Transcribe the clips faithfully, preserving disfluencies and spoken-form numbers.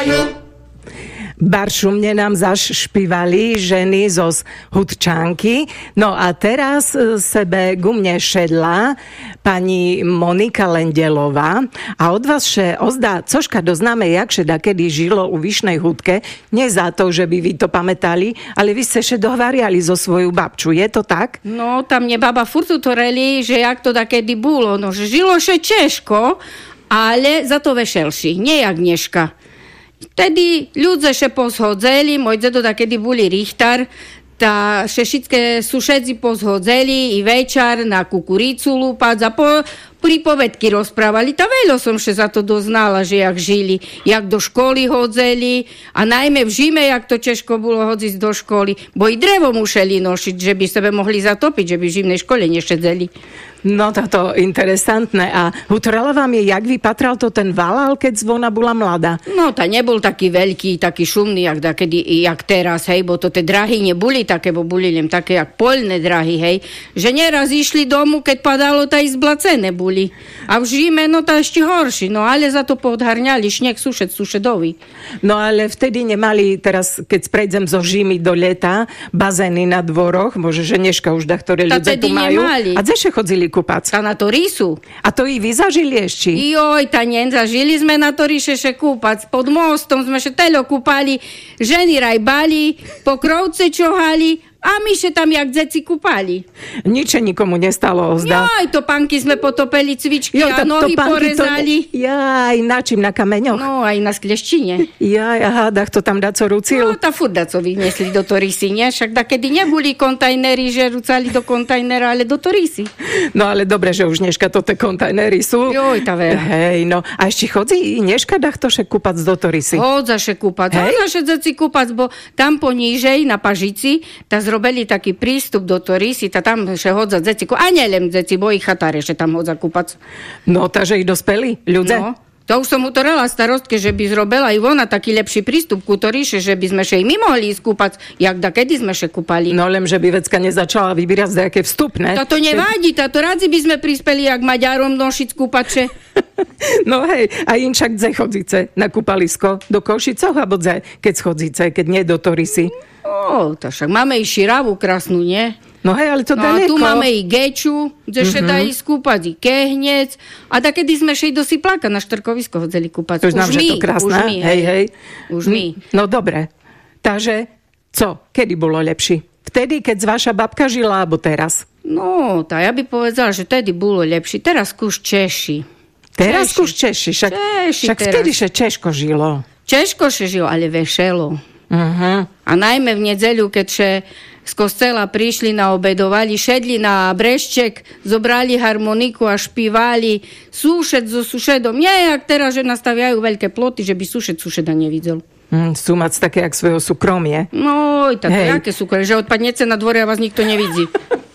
Baršumne nám zašpívali ženy zo Hudčanky. No a teraz sebe gumne šedla pani Monika Lendelová a od vás še ozdá, cožka doznáme, jak še da kedy žilo u Vyšnej Hudke. Nie za to, že by vy to pamätali, ale vy ste še dohvariali zo svoju babču. Je to tak? No, tam mne baba furt utoreli, že jak to da kedy bolo. No, že žilo še Češko, ale za to vešelší. Nie jak dneška. Vtedy ľudia še pozhodzeli, môj dedo da kedy boli richtar, tá še všetké sušedzi pozhodzeli i večer na kukuricu lúpať a po pripovedky rozprávali. Tá veľa som še za to doznala, že jak žili, jak do školy hodzeli a najmä v žime, jak to Češko bolo hodziť do školy, bo i drevo museli nošiť, že by sebe mohli zatopiť, že by v žimnej škole nešedzeli. No toto interesantné. A hutorala vám je, jak vypatral to ten valál, keď zvona bola mladá? No, tá nebol taký veľký, taký šumný, jak, dakedy, jak teraz, hej, bo to tie drahy neboli také, bo boli len také, jak poľné drahy, hej, že neraz išli domu, keď padalo, tá i zblacené boli. A v žime, no tá ešte horší, no ale za to podharňali šneh sušed sušedovi. No ale vtedy nemali, teraz, keď prejdem zo žimy do leta, bazény na dvoroch, môže, že dneška už da, ktoré ľudia tu majú. Nemali. A dzeše chodzili kúpať? A na to rísu. A to i vy zažili ešte? Joj, tá nezažili sme na to ríše še kúpať. Pod mostom sme še telo kúpali, ženy rajbali, pokrovce čohali, a my še tam jak dzeci kúpali. Nič nikomu nestalo, zdá. Joj, to panky sme potopeli cvičky Joj, a nohy porezali. To... Jaj, na čím, na kameňoch? No, aj na skleštine. Jaj, aha, dach to tam daco rucil? No, tá furt daco vyniesli do Torisy, nie? Však da kedy neboli kontajnery, že rucali do kontajnera, ale do Torisy. No, ale dobre, že už dneška to tie kontajnery sú. Joj, tá veľa. Hej, no. A ešte chodzi i dneška dach to še kúpať do Torisy? Hodza še kúpať. Hodza še dzeci kúpať, bo tam ponížej na Pažici, tá robili taký prístup do Torisy, tá tam še hodza dzeci, a nielen dzeci, bo i chatáre še tam hodza kúpať. No, takže i dospeli ľudia? No, to už som utorela starostke, že by zrobila i ona taký lepší prístup ku Toríše, že by sme še i my mohli ísť kúpať, jak da kedy sme še kúpali. No, len že by vecka nezačala vybírať nejaké vstupné. To nevadí, táto radzi by sme prispeli, jak Maďarom nosiť kúpače. No hej, a inčak dze chodzice na kúpalisko do Košicoch, alebo dze, keď chodzice, keď nie do Torisy? No, to však máme i Širavu krásnu, nie? No hej, ale to no, daleko. No a tu máme i Geču, kde še dá ísť kúpať, i Kehnec. A takedy sme še i do Sipláka na Štrkovisko hodzeli kúpať. Už, už nám, my, že to krásne. Už my, hej, hej. Už my. No dobre. Takže, co? Kedy bolo lepší? Vtedy, keď vaša babka žila, alebo teraz? No, tá ja by povedala, že tedy bolo lepší. Teraz kúš Češi. Teraz kúš Češi. Však, Češi však vtedy še Češko žilo. Češko še žilo, ale vešelo. Uh-huh. A najmä v nedeľu, keď še z kostela prišli na obedovali, šedli na brešček, zobrali harmoniku a špívali súšed so sušedom. Nie, jak teraz, že nastaviajú veľké ploty, že by sušed sušeda nevidel. Mm, sú mať také, jak svojho súkromie. No, i také, jaké súkromie, že odpadnete na dvore a vás nikto nevidí.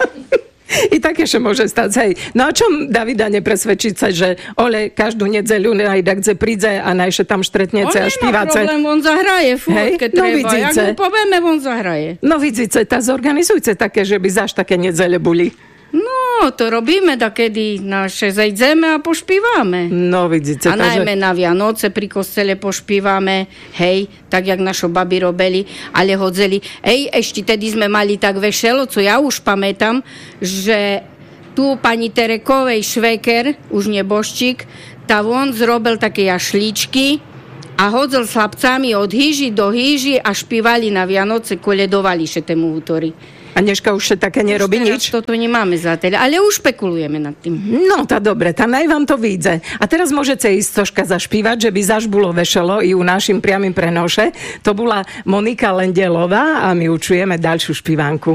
I také, že môže stať. Hej. No a čom Davida nepresvedčiť sa, že ole každú nedzeľu najda kde príde a najše tam štretnece a špívace. On nemá problém, on zahraje furt, hej? keď no, treba. Vidíte. Jak mu povieme, on zahraje. No vidíte, tá zorganizujte také, že by zaž také nedzele boli. No, to robíme, dakedy naše zajdeme a pošpívame. No, vidíte. A najmä na Vianoce pri kostele pošpívame, hej, tak jak našo babi robili, ale hodzeli. Ej, ešte tedy sme mali tak vešelo, co ja už pamätám, že tu pani Terekovej šveker, už neboščík, tá on zrobil také jašličky a hodzel s chlapcami od hýži do hýži a špívali na Vianoce, koledovali še tému útory. A dneška už také nerobí nič? Toto nemáme zatiaľ, ale už špekulujeme nad tým. No, tá dobre, tam aj vám to vyjde. A teraz môžete ísť troška zašpívať, že by zaž bolo vešelo i u našim priamým prenoše. To bola Monika Lendelová a my učujeme ďalšiu špívanku.